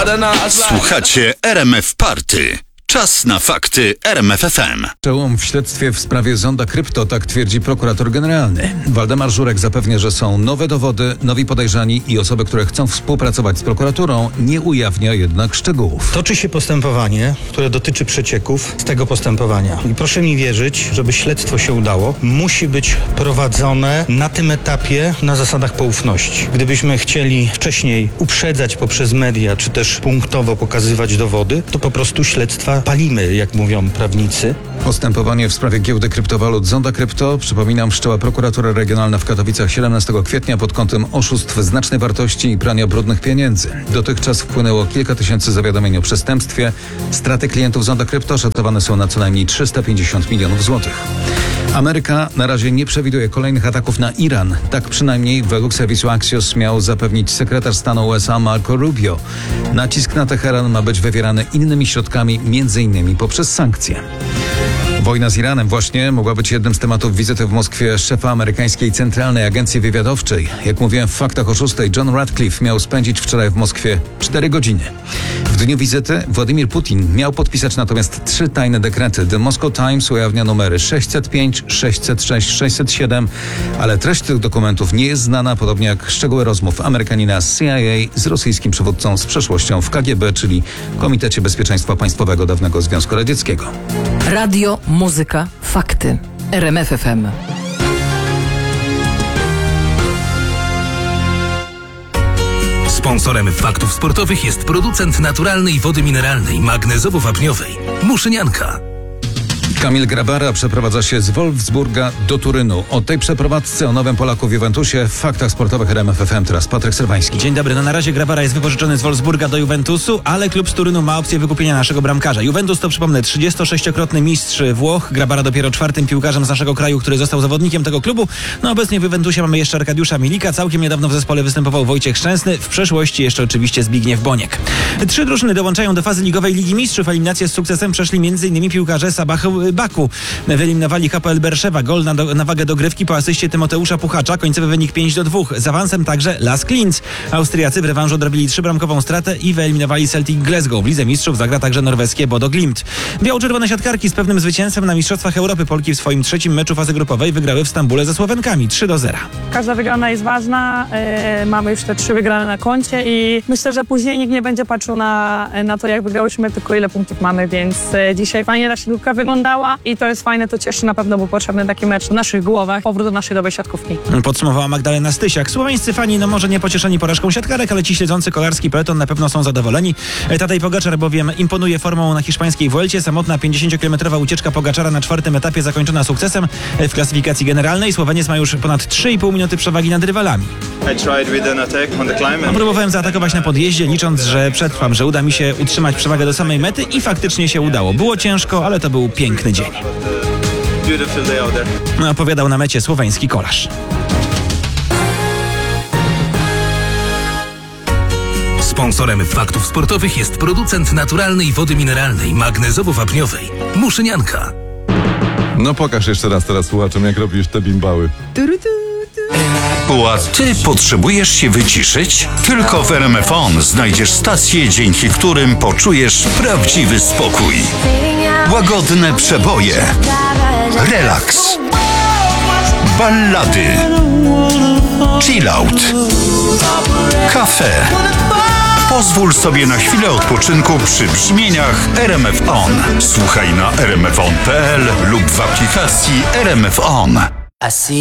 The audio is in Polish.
Słuchacie RMF Party. Czas na fakty RMF FM. Przełom w śledztwie w sprawie Zonda Krypto, tak twierdzi prokurator generalny. Waldemar Żurek zapewnia, że są nowe dowody, nowi podejrzani i osoby, które chcą współpracować z prokuraturą, nie ujawnia jednak szczegółów. Toczy się postępowanie, które dotyczy przecieków z tego postępowania. I proszę mi wierzyć, żeby śledztwo się udało, musi być prowadzone na tym etapie na zasadach poufności. Gdybyśmy chcieli wcześniej uprzedzać poprzez media, czy też punktowo pokazywać dowody, to po prostu śledztwa palimy, jak mówią prawnicy. Postępowanie w sprawie giełdy kryptowalut Zonda Krypto, przypominam, wszczęła prokuratura regionalna w Katowicach 17 kwietnia pod kątem oszustw znacznej wartości i prania brudnych pieniędzy. Dotychczas wpłynęło kilka tysięcy zawiadomień o przestępstwie. Straty klientów Zonda Krypto szacowane są na co najmniej 350 milionów złotych. Ameryka na razie nie przewiduje kolejnych ataków na Iran. Tak przynajmniej według serwisu Axios miał zapewnić sekretarz stanu USA Marco Rubio. Nacisk na Teheran ma być wywierany innymi środkami, m.in. poprzez sankcje. Wojna z Iranem właśnie mogła być jednym z tematów wizyty w Moskwie szefa amerykańskiej Centralnej Agencji Wywiadowczej. Jak mówiłem w faktach o 6, John Ratcliffe miał spędzić wczoraj w Moskwie 4 godziny. W dniu wizyty Władimir Putin miał podpisać natomiast 3 tajne dekrety. The Moscow Times ujawnia numery 605, 606, 607, ale treść tych dokumentów nie jest znana, podobnie jak szczegóły rozmów Amerykanina z CIA z rosyjskim przywódcą z przeszłością w KGB, czyli Komitecie Bezpieczeństwa Państwowego dawnego Związku Radzieckiego. Radio, muzyka, fakty. RMF FM. Sponsorem faktów sportowych jest producent naturalnej wody mineralnej magnezowo-wapniowej Muszynianka. Kamil Grabara przeprowadza się z Wolfsburga do Turynu. O tej przeprowadzce, o nowym Polaku w Juventusie w faktach sportowych RMF FM teraz Patryk Serwański. Dzień dobry. Na razie Grabara jest wypożyczony z Wolfsburga do Juventusu, ale klub z Turynu ma opcję wykupienia naszego bramkarza. Juventus to, przypomnę, 36-krotny mistrz Włoch. Grabara dopiero 4. piłkarzem z naszego kraju, który został zawodnikiem tego klubu. No obecnie w Juventusie mamy jeszcze Arkadiusza Milika. Całkiem niedawno w zespole występował Wojciech Szczęsny. W przeszłości jeszcze oczywiście Zbigniew Boniek. 3 drużyny dołączają do fazy ligowej Ligi Mistrzów. Eliminację z sukcesem przeszli m.in. piłkarze Sabah Baku. Wyeliminowali Hapoel Berszewa. Gol na wagę dogrywki po asyście Tymoteusza Puchacza. Końcowy wynik 5-2. Z awansem także Lask Linz. Austriacy w rewanżu odrobili 3-bramkową stratę i wyeliminowali Celtic Glasgow. W Lidze Mistrzów zagra także norweskie Bodo Glimt. Biało-czerwone siatkarki z pewnym zwycięstwem na Mistrzostwach Europy. Polki w swoim 3. meczu fazy grupowej wygrały w Stambule ze Słowenkami 3-0. Każda wygrana jest ważna. Mamy już te 3 wygrane na koncie i myślę, że później nikt nie będzie patrzył na to, jak wygrałyśmy, tylko ile punktów mamy, więc dzisiaj fajnie ta siatkówka wyglądała i to jest fajne, to cieszy, na pewno był potrzebny taki mecz w naszych głowach, powrót do naszej dobrej siatkówki. Podsumowała Magdalena Stysiak. Słoweńscy fani, no może nie pocieszeni porażką siatkarek, ale ci śledzący kolarski peleton na pewno są zadowoleni. Tadej Pogaczar bowiem imponuje formą na hiszpańskiej Vuelcie. Samotna 50-kilometrowa ucieczka Pogaczara na 4. etapie zakończona sukcesem w klasyfikacji generalnej. Słoweniec ma już ponad 3,5 minuty przewagi nad rywalami. Próbowałem zaatakować na podjeździe, licząc, że przetrwam, że uda mi się utrzymać przewagę do samej mety i faktycznie się udało. Było ciężko, ale to był piękny dzień. Opowiadał na mecie słoweński kolarz. Sponsorem faktów sportowych jest producent naturalnej wody mineralnej magnezowo-wapniowej Muszynianka. No pokaż jeszcze raz teraz słuchaczom, jak robisz te bimbały. A ty potrzebujesz się wyciszyć? Tylko w RMF On znajdziesz stacje, dzięki którym poczujesz prawdziwy spokój. Łagodne przeboje, relaks, ballady, chillout, kafe. Pozwól sobie na chwilę odpoczynku przy brzmieniach RMF On. Słuchaj na rmfon.pl lub w aplikacji RMF On.